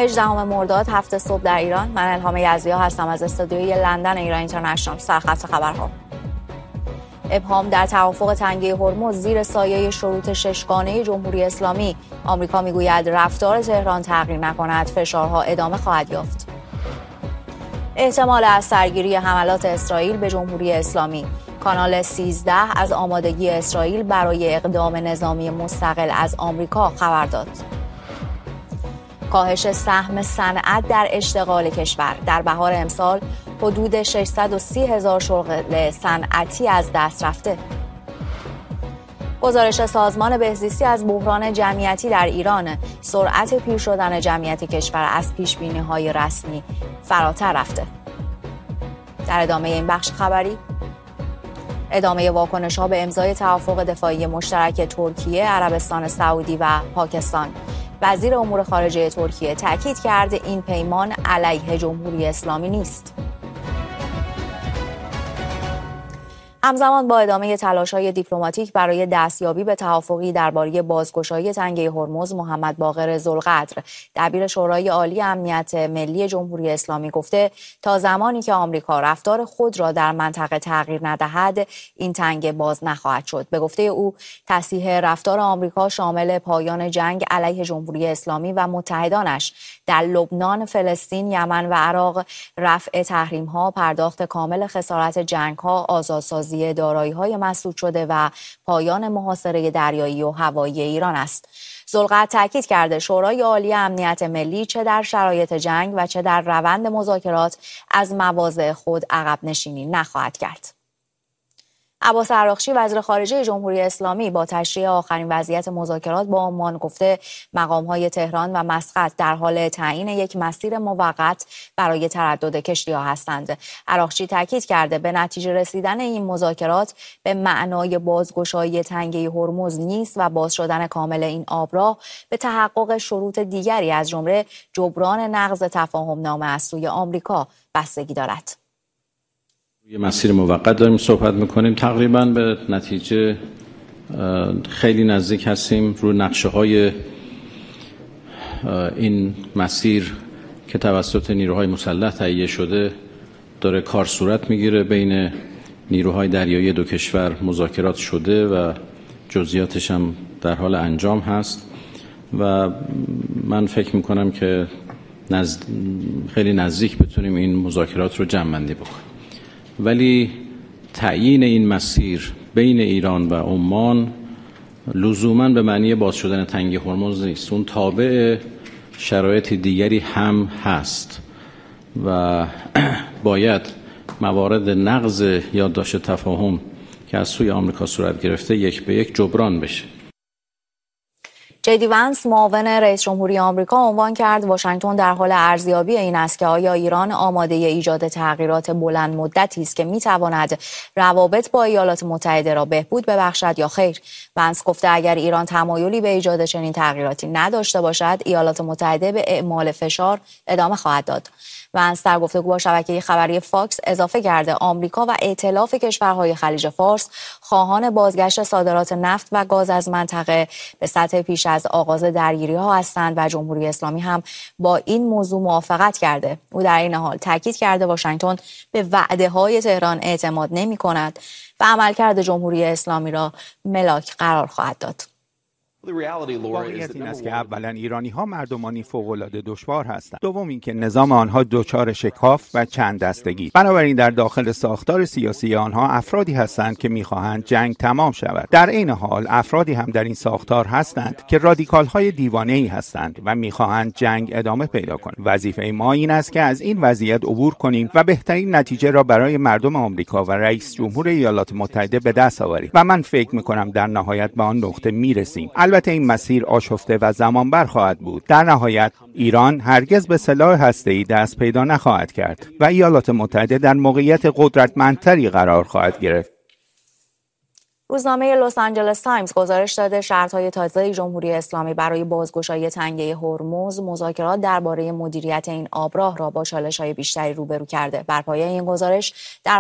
18 مرداد 7 صبح در ایران. من الهام یزدیا هستم از استودیوی لندن ایران اینترنشنال. سرخط خبرها: ابهام در توافق تنگه هرمز زیر سایه شروط ششگانه جمهوری اسلامی. آمریکا میگوید رفتار تهران تغییر نکند، فشارها ادامه خواهد یافت. احتمال از سرگیری حملات اسرائیل به جمهوری اسلامی. کانال 13 از آمادگی اسرائیل برای اقدام نظامی مستقل از آمریکا خبر داد. کاهش سهم صنعت در اشتغال کشور. در بهار امسال حدود 630,000 شغل صنعتی از دست رفته. گزارش سازمان بهزیستی از بحران جمعیتی در ایران. سرعت پیر شدن جمعیت کشور از پیش‌بینی‌های رسمی فراتر رفته. در ادامه این بخش خبری، ادامه واکنش‌ها به امضای توافق دفاعی مشترک ترکیه، عربستان سعودی و پاکستان. وزیر امور خارجه ترکیه تاکید کرد این پیمان علیه جمهوری اسلامی نیست. همزمان با ادامه تلاش‌های دیپلماتیک برای دستیابی به توافقی درباره بازگشایی تنگه هرمز، محمد باقر ذوالقدر، دبیر شورای عالی امنیت ملی جمهوری اسلامی گفته تا زمانی که آمریکا رفتار خود را در منطقه تغییر ندهد، این تنگه باز نخواهد شد. به گفته او، تصحیح رفتار آمریکا شامل پایان جنگ علیه جمهوری اسلامی و متحدانش در لبنان، فلسطین، یمن و عراق، رفع تحریم‌ها، پرداخت کامل خسارت جنگ‌ها، آزادسازی دارایی‌های مسدود شده و پایان محاصره دریایی و هوایی ایران است. ذوالقدر تاکید کرده شورای عالی امنیت ملی چه در شرایط جنگ و چه در روند مذاکرات از مواضع خود عقب نشینی نخواهد کرد. عباس عراقچی، وزیر خارجه جمهوری اسلامی، با تشریح آخرین وضعیت مذاکرات با عمان گفته مقام‌های تهران و مسقط در حال تعیین یک مسیر موقت برای تردد کشتی‌ها هستند. عراقچی تاکید کرده به نتیجه رسیدن این مذاکرات به معنای بازگشایی تنگه هرمز نیست و باز شدن کامل این آبراه به تحقق شروط دیگری از جمله جبران نقض تفاهم‌نامه از سوی آمریکا بستگی دارد. یه مسیر موقت داریم صحبت میکنیم، تقریبا به نتیجه خیلی نزدیک هستیم. رو نقشه های این مسیر که توسط نیروهای مسلح تهیه شده داره کار صورت میگیره. بین نیروهای دریایی دو کشور مذاکرات شده و جزئیاتش هم در حال انجام هست و من فکر میکنم که خیلی نزدیک بتونیم این مذاکرات رو جمع‌بندی بکنیم. ولی تعیین این مسیر بین ایران و عمان لزوماً به معنی باز شدن تنگه هرمز نیست. اون تابع شرایط دیگری هم هست و باید موارد نقض یادداشت تفاهم که از سوی آمریکا صورت گرفته یک به یک جبران بشه. جدی ونس، معاون رئیس جمهوری آمریکا، عنوان کرد واشنگتن در حال ارزیابی این است که آیا ایران آماده ایجاد تغییرات بلند مدتی است که میتواند روابط با ایالات متحده را بهبود ببخشد یا خیر. ونس گفته اگر ایران تمایلی به ایجاد چنین تغییراتی نداشته باشد، ایالات متحده به اعمال فشار ادامه خواهد داد. ونس در گفتگو با شبکه خبری فاکس اضافه کرده آمریکا و ائتلاف کشورهای خلیج فارس خواهان بازگشت صادرات نفت و گاز از منطقه به سطح پیش از آغاز درگیری‌ها هستند و جمهوری اسلامی هم با این موضوع موافقت کرده. او در این حال تاکید کرده واشنگتن به وعده‌های تهران اعتماد نمی‌کند و عملکرد جمهوری اسلامی را ملاک قرار خواهد داد. واقعیت این است که اولا ایرانی‌ها مردمانی فوق‌العاده دشوار هستند. دوم اینکه نظام آنها دچار شکاف و چند دستگی. بنابراین در داخل ساختار سیاسی آنها افرادی هستند که می‌خواهند جنگ تمام شود. در این حال افرادی هم در این ساختار هستند که رادیکال‌های دیوانه‌ای هستند و می‌خواهند جنگ ادامه پیدا کند. وظیفه ما این است که از این وضعیت عبور کنیم و بهترین نتیجه را برای مردم آمریکا و رئیس جمهور ایالات متحده به دست آوریم و من فکر می‌کنم در نهایت به آن نقطه می‌رسیم. البته این مسیر آشفته و زمانبر خواهد بود. در نهایت ایران هرگز به سلاح هسته‌ای دست پیدا نخواهد کرد و ایالات متحده در موقعیت قدرتمندتری قرار خواهد گرفت. روزنامه لس آنجلس تایمز گزارش داده شرط‌های تازه جمهوری اسلامی برای بازگشایی تنگه هرمز مذاکرات درباره مدیریت این آبراه را با چالش‌های بیشتری روبرو کرده. بر پایه این گزارش در